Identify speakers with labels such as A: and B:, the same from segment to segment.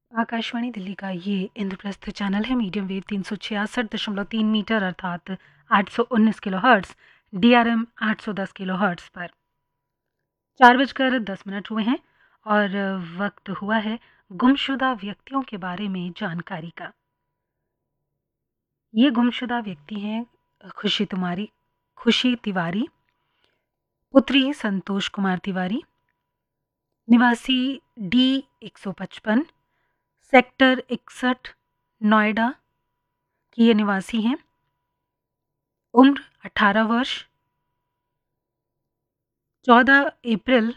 A: आकाशवाणी दिल्ली का ये इंद्रप्रस्थ चैनल है। मीडियम वेव 366.3 मीटर अर्थात 819 किलोहर्ट्ज़, DRM 810 किलोहर्ट्ज़ पर 4:10 हुए हैं और वक्त हुआ है गुमशुदा व्यक्तियों के बारे में जानकारी का। ये गुमशुदा व्यक्ति हैं खुशी तिवारी, पुत्री संतोष कुमार तिवारी, निवासी D 155, सेक्टर 61, नोएडा की ये निवासी हैं। उम्र 18 वर्ष। 14 अप्रैल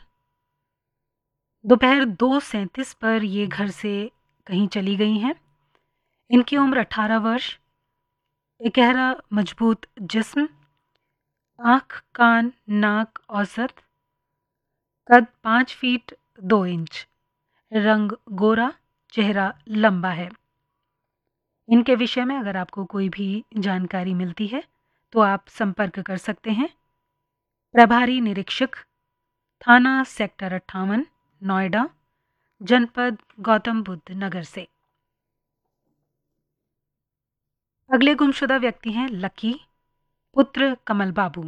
A: दोपहर 2:37 पर ये घर से कहीं चली गई हैं। इनकी उम्र 18 वर्ष, इकहरा मजबूत जिस्म, आँख, कान, नाक औसत, कद 5 फीट 2 इंच, रंग गोरा, चेहरा लंबा है। इनके विषय में अगर आपको कोई भी जानकारी मिलती है तो आप संपर्क कर सकते हैं। प्रभारी निरीक्षक, थाना सेक्टर 58, नोएडा, जनपद गौतम बुद्ध नगर से। अगले गुमशुदा व्यक्ति हैं लकी, पुत्र कमल बाबू।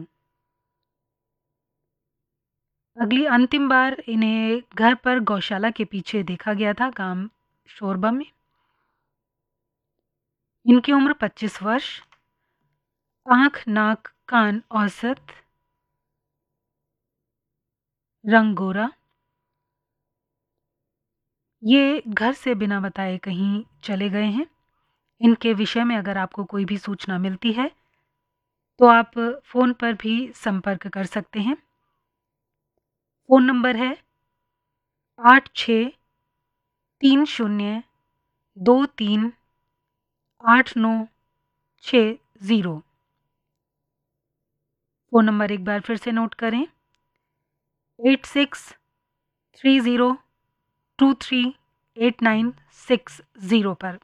A: अगली अंतिम बार इन्हें घर पर गौशाला के पीछे देखा गया था, गांव शोरबा में। इनकी उम्र 25 वर्ष, आँख, नाक, कान औसत, रंग गोरा। ये घर से बिना बताए कहीं चले गए हैं। इनके विषय में अगर आपको कोई भी सूचना मिलती है तो आप फ़ोन पर भी संपर्क कर सकते हैं। फ़ोन नंबर है 8630238960। फ़ोन नंबर एक बार फिर से नोट करें, 8630238960 पर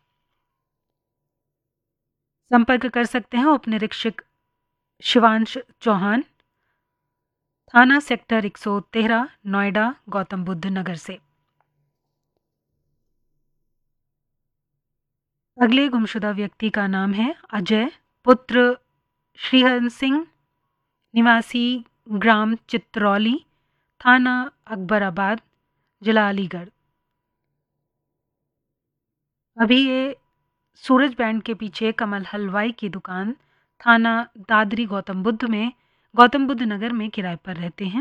A: संपर्क कर सकते हैं। उप निरीक्षक शिवांश चौहान, थाना सेक्टर 113, नोएडा, गौतम बुद्ध नगर से। अगले गुमशुदा व्यक्ति का नाम है अजय, पुत्र श्रीहन सिंह, निवासी ग्राम चित्रौली, थाना अकबराबाद, जिला अलीगढ़। अभी ये सूरज बैंड के पीछे कमल हलवाई की दुकान, थाना दादरी, गौतम बुद्ध नगर में किराए पर रहते हैं।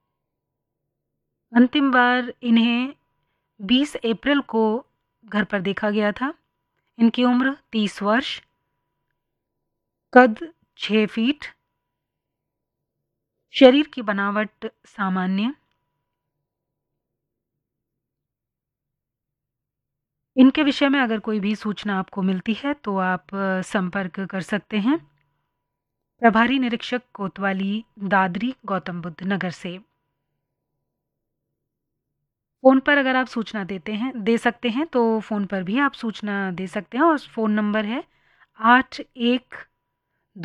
A: अंतिम बार इन्हें 20 अप्रैल को घर पर देखा गया था। इनकी उम्र 30 वर्ष, कद 6 फीट, शरीर की बनावट सामान्य। इनके विषय में अगर कोई भी सूचना आपको मिलती है तो आप संपर्क कर सकते हैं। प्रभारी निरीक्षक कोतवाली, दादरी, गौतम बुद्ध नगर से। फ़ोन पर अगर आप सूचना दे सकते हैं तो फ़ोन पर भी आप सूचना दे सकते हैं और फ़ोन नंबर है